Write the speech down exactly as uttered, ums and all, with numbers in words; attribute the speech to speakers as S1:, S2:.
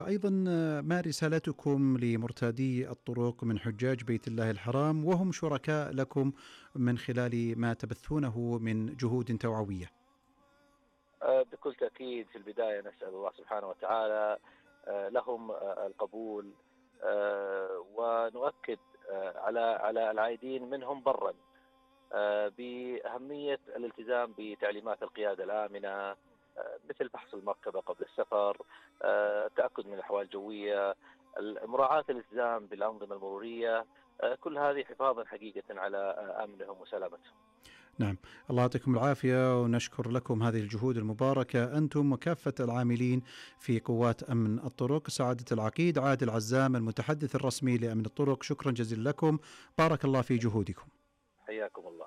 S1: أيضا ما رسالتكم لمرتادي الطرق من حجاج بيت الله الحرام وهم شركاء لكم من خلال ما تبثونه من جهود توعوية؟
S2: آه، بكل تأكيد في البداية نسأل الله سبحانه وتعالى آه، لهم آه، القبول، آه، ونؤكد آه، على على العائدين منهم برا آه، بأهمية الالتزام بتعليمات القيادة الآمنة، آه، مثل فحص المركبة قبل السفر، آه، التأكد من الأحوال الجوية، مراعاة الالتزام بالأنظمة المرورية، آه، كل هذه حفاظا حقيقة على آه، أمنهم وسلامتهم.
S1: نعم، الله يعطيكم العافية ونشكر لكم هذه الجهود المباركة أنتم وكافة العاملين في قوات أمن الطرق. سعادة العقيد عادل عزام المتحدث الرسمي لأمن الطرق، شكرا جزيلا لكم، بارك الله في جهودكم.
S2: حياكم الله.